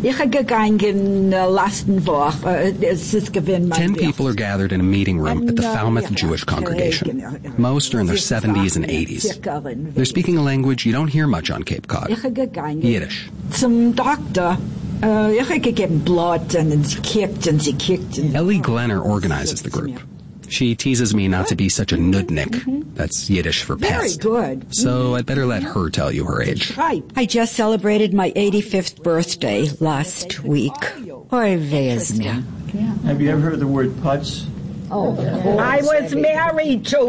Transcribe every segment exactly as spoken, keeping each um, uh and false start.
Ten people are gathered in a meeting room at the Falmouth Jewish congregation. Most are in their seventies and eighties. They're speaking a language you don't hear much on Cape Cod, Yiddish. Zum Doktor. Uh, ich habe gegeben blood and sie kicked and sie kicked. And Ellie Glenner organizes the group. She teases me not to be such a nudnik. Mm-hmm. That's Yiddish for pest. Very good. So I'd better let her tell you her age. I just celebrated my eighty-fifth birthday last week. Oy vez me. Have you ever heard the word putz? Oh, I was married to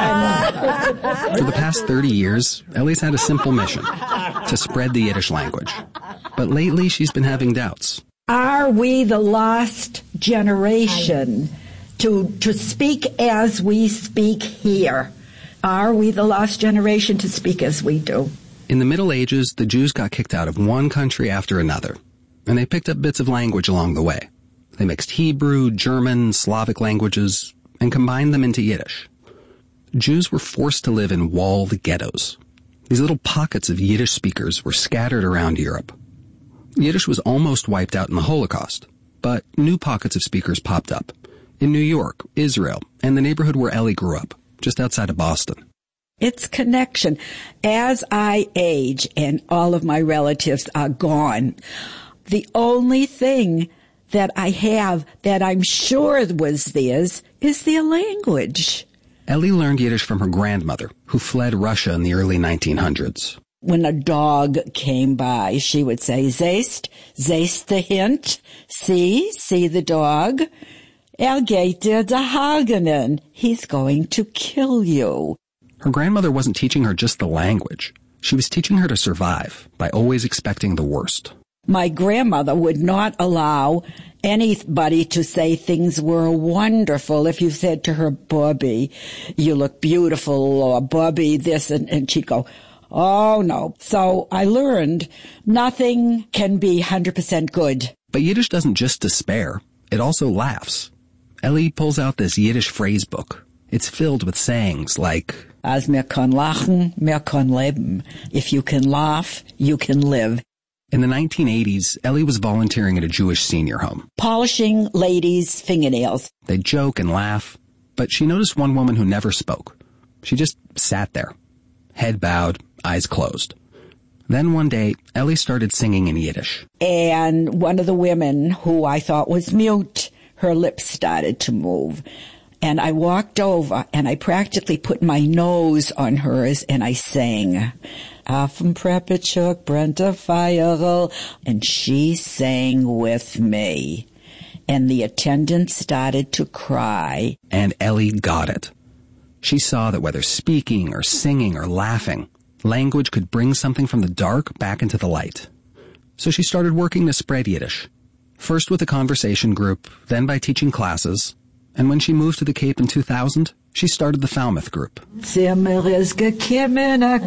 one. For the past thirty years, Ellie's had a simple mission, to spread the Yiddish language. But lately, she's been having doubts. Are we the last generation to to speak as we speak here? Are we the last generation to speak as we do? In the Middle Ages, the Jews got kicked out of one country after another, and they picked up bits of language along the way. They mixed Hebrew, German, Slavic languages, and combined them into Yiddish. Jews were forced to live in walled ghettos. These little pockets of Yiddish speakers were scattered around Europe. Yiddish was almost wiped out in the Holocaust, but new pockets of speakers popped up in New York, Israel, and the neighborhood where Ellie grew up, just outside of Boston. It's connection. As I age and all of my relatives are gone, the only thing that I have that I'm sure was theirs is their language. Ellie learned Yiddish from her grandmother, who fled Russia in the early nineteen hundreds. When a dog came by, she would say, Zeist, zeist the hint, see, see the dog. Er geht dir de Hagenen. He's going to kill you. Her grandmother wasn't teaching her just the language. She was teaching her to survive by always expecting the worst. My grandmother would not allow anybody to say things were wonderful. If you said to her, Bobby, you look beautiful, or Bobby this, and, and she'd go, oh, no. So I learned nothing can be one hundred percent good. But Yiddish doesn't just despair. It also laughs. Ellie pulls out this Yiddish phrase book. It's filled with sayings like, As mir kann lachen, mir kann leben. If you can laugh, you can live. In the nineteen eighties, Ellie was volunteering at a Jewish senior home. Polishing ladies' fingernails. They joke and laugh, but she noticed one woman who never spoke. She just sat there, head bowed, eyes closed. Then one day, Ellie started singing in Yiddish. And one of the women who I thought was mute, her lips started to move. And I walked over and I practically put my nose on hers and I sang, Affen Preppichuk, Brenta Feierl, and she sang with me. And the attendant started to cry. And Ellie got it. She saw that whether speaking or singing or laughing, language could bring something from the dark back into the light. So she started working to spread Yiddish. First with a conversation group, then by teaching classes. And when she moved to the Cape in two thousand, she started the Falmouth group. Zimmer is gekommen a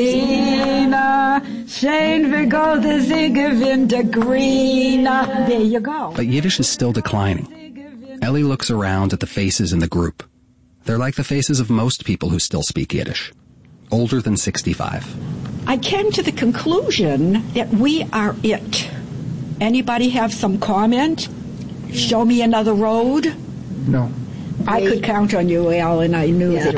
Cousina, schön wie golde sie gewinnt a greener. There you go. But Yiddish is still declining. Ellie looks around at the faces in the group. They're like the faces of most people who still speak Yiddish, older than sixty-five. I came to the conclusion that we are it. Anybody have some comment? Show me another road? No. I could count on you, Al, and I knew yeah.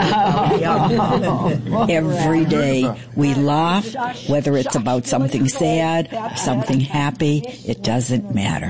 that. Every day we laugh, whether it's about something sad or something happy, it doesn't matter.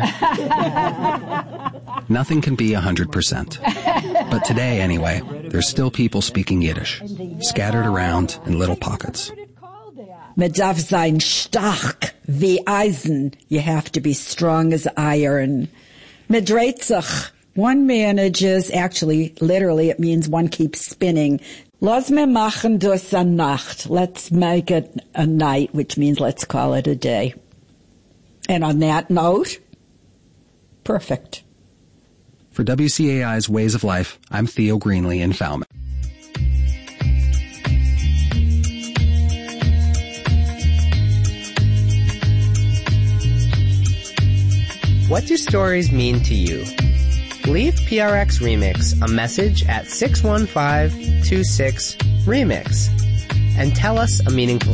Nothing can be one hundred percent. But today, anyway, there's still people speaking Yiddish, scattered around in little pockets. Man darf sein stark wie Eisen. You have to be strong as iron. Man dreht sich. One manages, actually, literally, it means one keeps spinning. Lass me machen das a Nacht. Let's make it a night, which means let's call it a day. And on that note, perfect. For W C A I's Ways of Life, I'm Theo Greenlee in Falmouth. What do stories mean to you? Leave P R X Remix a message at six one five two six remix and tell us a meaningful